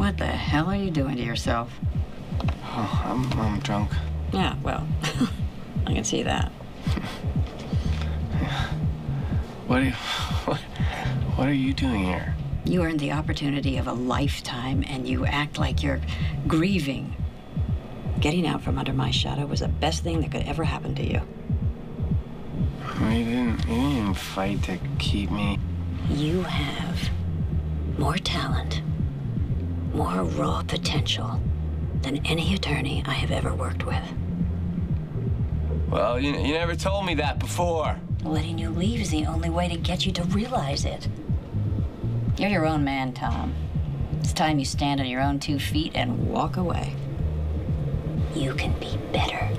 What the hell are you doing to yourself? Oh, I'm drunk. Yeah, well, I can see that. What are you doing here? You earned the opportunity of a lifetime, and you act like you're grieving. Getting out from under my shadow was the best thing that could ever happen to you. You didn't even fight to keep me. You have more talent, more raw potential than any attorney I have ever worked with. Well, you never told me that before. Letting you leave is the only way to get you to realize it. You're your own man, Tom. It's time you stand on your own 2 feet and walk away. You can be better.